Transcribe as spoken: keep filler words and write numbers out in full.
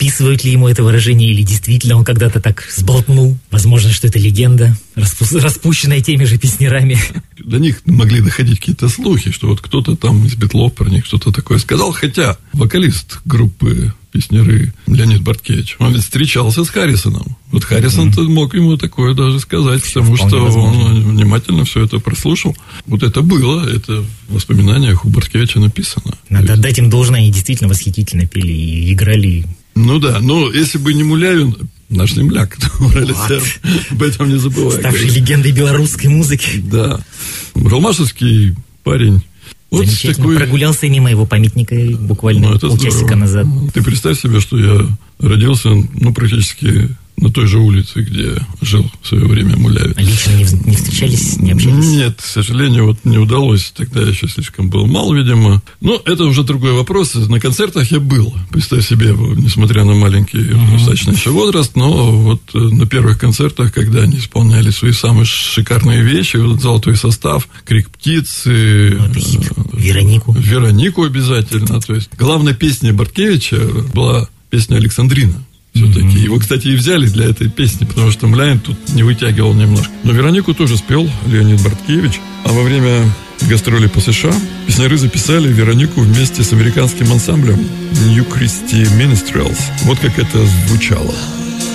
приписывают ли ему это выражение, или действительно он когда-то так сболтнул. Возможно, что это легенда, распу- распущенная теми же песнярами. До них могли доходить какие-то слухи, что вот кто-то там из Битлов про них что-то такое сказал. Хотя вокалист группы песняры Леонид Борткевич, он ведь встречался с Харрисоном. Вот Харрисон-то mm-hmm. мог ему такое даже сказать, потому Вполне что возможно. Он внимательно все это прослушал. Вот это было, это в воспоминаниях у Борткевича написано. Надо есть... отдать им должное, они действительно восхитительно пели и играли. Ну да, но если бы не Муляевин, наш земляк, РЛСР, об этом не забывай. Ставший легендой белорусской музыки. Да. Ралмашевский парень. Вот замечательно. такой... Прогулялся мимо его памятника буквально ну, полчасика здорово. назад. Ты представь себе, что я родился, ну, практически на той же улице, где жил в свое время Муляевин. А лично не, не встречались, не общались? Нет, к сожалению, вот не удалось. Тогда я еще слишком был мал, видимо. Но это уже другой вопрос. На концертах я был. Представь себе, несмотря на маленький, uh-huh. достаточно еще возраст, но вот на первых концертах, когда они исполняли свои самые шикарные вещи, вот «Золотой состав», «Крик птицы», Веронику. Веронику обязательно. То есть главная песня Борткевича была песня «Александрина». Все-таки. Mm-hmm. Его, кстати, и взяли для этой песни, потому что Муляевин тут не вытягивал немножко. Но Веронику тоже спел Леонид Борткевич. А во время гастролей по США песняры записали Веронику вместе с американским ансамблем New Christy Minstrels. Вот как это звучало.